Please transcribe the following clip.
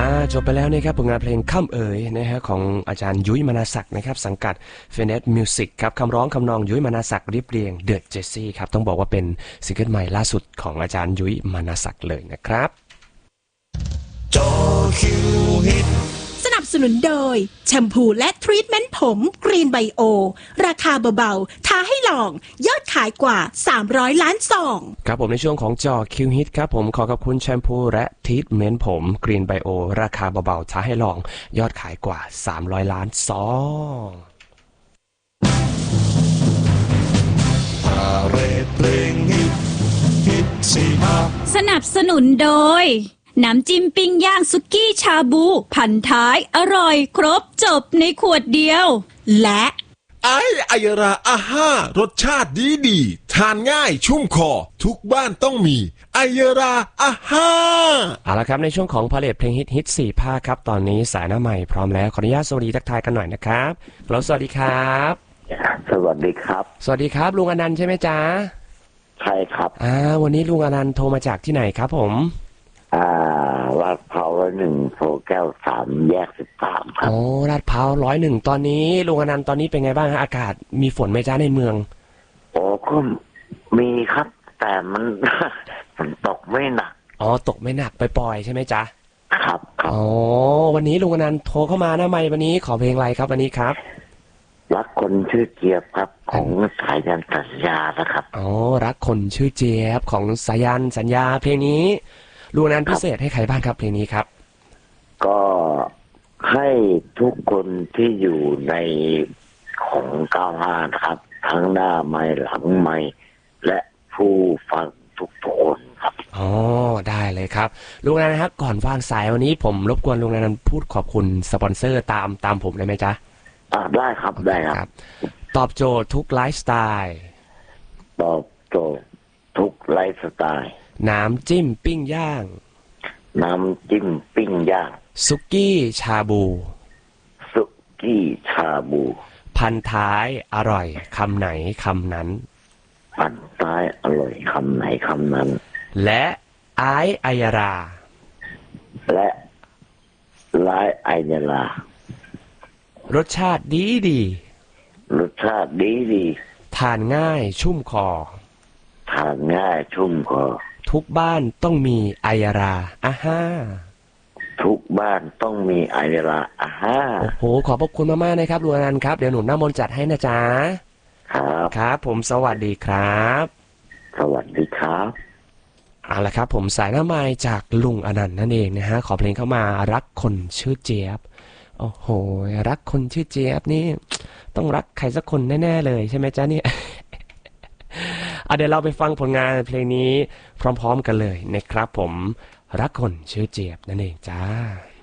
จบไปแล้วนะครับผลงานเพลงค่ำเอ๋ยนะฮะของอาจารย์ยุ้ยมนาศักดิ์นะครับสังกัด Phoenix Music ครับคำร้องคำนองยุ้ยมนาศักดิ์เรียบเรียงเดอะเจสซี่ครับต้องบอกว่าเป็นซิงเกิลใหม่ล่าสุดของอาจารย์ยุ้ยมนาศักดิ์เลยนะครับจอคิวฮิตสนับสนุนโดยแชมพูและทรีทเมนต์ผมกรีนไบโอราคาเบาๆท้าให้ลองยอดขายกว่า300ล้านซองครับผมในช่วงของจอคิวฮิตครับผมขอขอบคุณแชมพูและทรีทเมนต์ผมกรีนไบโอราคาเบาๆท้าให้ลองยอดขายกว่า300ล้านซองพาเรดเพลงฮิตสี่ห้าสนับสนุนโดยน้ำจิ้มปิ้งย่างสุกี้ชาบูพันท้ายอร่อยครบจบในขวดเดียวและไอราอาห้ารสชาติดีทานง่ายชุ่มคอทุกบ้านต้องมีไอราอาห้าเอาละครับในช่วงของพาเลทเพลงฮิต4ภาคครับตอนนี้สายหน้าใหม่พร้อมแล้วขออนุญาตสวัสดีทักทายกันหน่อยนะครับแล้วสวัสดีครับสวัสดีครับสวัสดีครับลุงอนันต์ใช่ไหมจ๊ะใช่ครับวันนี้ลุงอนันต์โทรมาจากที่ไหนครับผมลาดพร้าว1โพแก้ว3แยก13ครับลาดพร้าว101ตอนนี้ลุงอนันต์ตอนนี้เป็นไงบ้างฮะอากาศมีฝนไหมจ๊ะในเมืองก็มีครับแต่มัน ฝนตกไม่หนักตกไม่หนักไปปล่อยใช่ไหมจ๊ะครับวันนี้ลุงอนันต์โทรเข้ามาหน้าไมค์วันนี้ขอเพลงอะไรครับวันนี้ครับรักคนชื่อเจี๊ยบครับของสายันสัญญานะครับรักคนชื่อเจี๊ยบของสายันสัญญาเพลงนี้ลุงอนันต์พิเศษให้ใครบ้างครับเพลงนี้ครับก็ให้ทุกคนที่อยู่ในของ95นะครับทั้งหน้าไมค์หลังไมค์และผู้ฟังทุกคนครับได้เลยครับลุงอนันต์ครับก่อนวางสายวันนี้ผมรบกวนลุงอนันต์พูดขอบคุณสปอนเซอร์ตามผมได้ไหมจ๊ะได้ครับได้ครับตอบโจทย์ทุกไลฟ์สไตล์ตอบโจทย์ทุกไลฟ์สไตล์น้ำจิ้มปิ้งย่างน้ำจิ้มปิ้งย่างสุกี้ชาบูสุกี้ชาบูพันท้ายอร่อยคำไหนคำนั้นพันท้ายอร่อยคำไหนคำนั้นและไอายราและไอายรารสชาติดีรสชาติดีทานง่ายชุ่มคอทานง่ายชุ่มคอทุกบ้านต้องมีไอยราอาห้าทุกบ้านต้องมีไอราอาห้าโอ้โหขอบพระคุณมากๆนะครับลุงอนันต์ครับเดี๋ยวหนูน้ำมนต์จัดให้นะจ๊ะครับผมสวัสดีครับสวัสดีครับเอาละครับผมสายหน้าไมค์จากลุงอนันต์นั่นเองนะฮะขอเพลงเข้ามารักคนชื่อเจี๊ยบโอ้โหรักคนชื่อเจี๊ยบนี่ต้องรักใครสักคนแน่ๆเลยใช่ไหมจ๊ะเนี่ยเดี๋ยวเราไปฟังผลงานเพลงนี้พร้อมๆกันเลยนะครับผมรักคนชื่อเจี๊ยบนั่นเองจ้า